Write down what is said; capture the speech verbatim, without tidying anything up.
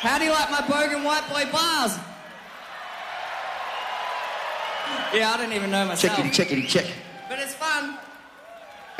How do you like my Bogan White Boy bars? Yeah, I don't even know myself. Checkity, checkity, check.